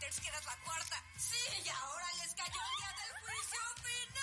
Revenge, que eras la cuarta. Sí, y ahora les cayó el día del juicio final.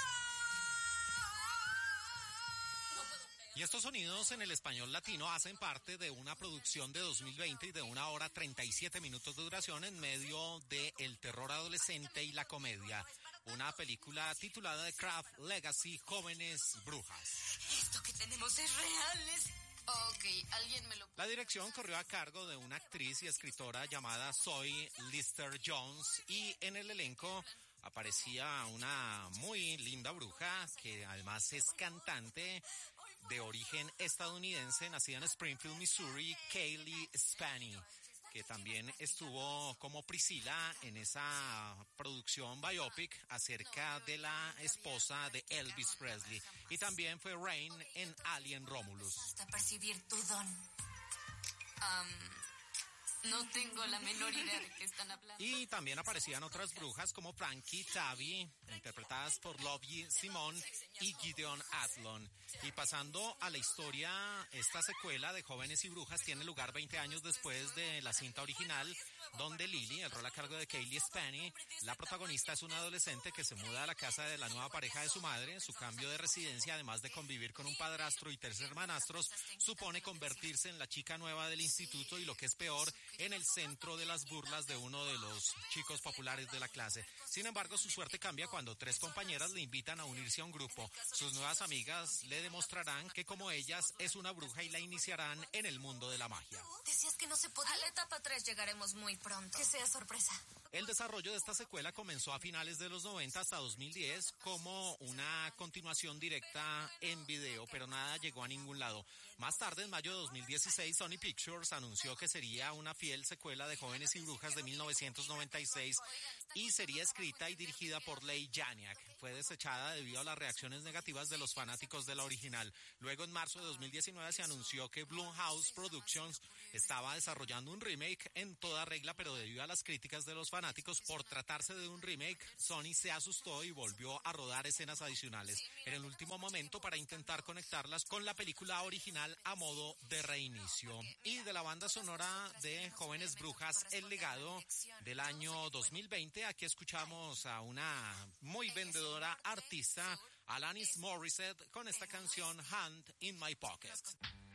Y estos sonidos en el español latino hacen parte de una producción de 2020 y de 1 hora 37 minutos de duración en medio de el terror adolescente y la comedia. Una película titulada The Craft Legacy, Jóvenes Brujas. Esto que tenemos es real, Ok, alguien me lo... La dirección corrió a cargo de una actriz y escritora llamada Zoe Lister-Jones y en el elenco aparecía una muy linda bruja que además es cantante de origen estadounidense, nacida en Springfield, Missouri, Cailee Spaeny, que también estuvo como Priscilla en esa producción biopic acerca de la esposa de Elvis Presley. Y también fue Rain en Alien Romulus. Hasta percibir tu don. No tengo la menor idea de qué están hablando. Y también aparecían otras brujas como Frankie Tabby, interpretadas por Lovie Simone y Gideon Athlon. Y pasando a la historia, esta secuela de Jóvenes y Brujas tiene lugar 20 años después de la cinta original, donde Lily, el rol a cargo de Cailee Spaeny, la protagonista, es una adolescente que se muda a la casa de la nueva pareja de su madre. Su cambio de residencia, además de convivir con un padrastro y 3 hermanastros, supone convertirse en la chica nueva del instituto y, lo que es peor, en el centro de las burlas de uno de los chicos populares de la clase. Sin embargo, su suerte cambia cuando 3 compañeras le invitan a unirse a un grupo. Sus nuevas amigas le demostrarán que, como ellas, es una bruja y la iniciarán en el mundo de la magia. Decías que no se podía. A la etapa 3 llegaremos muy pronto. Que sea sorpresa. El desarrollo de esta secuela comenzó a finales de los 90 hasta 2010 como una continuación directa en video, pero nada llegó a ningún lado. Más tarde, en mayo de 2016, Sony Pictures anunció que sería una fiel secuela de Jóvenes y Brujas de 1996 y sería escrita y dirigida por Leigh Janiak. Fue desechada debido a las reacciones negativas de los fanáticos de la original. Luego, en marzo de 2019, se anunció que Blumhouse Productions estaba desarrollando un remake en toda regla, pero debido a las críticas de los fanáticos por tratarse de un remake, Sony se asustó y volvió a rodar escenas adicionales en el último momento para intentar conectarlas con la película original a modo de reinicio. Y de la banda sonora de Jóvenes Brujas, El Legado, del año 2020, aquí escuchamos a una muy vendedora artista, Alanis Morissette, con esta canción Hand in My Pocket.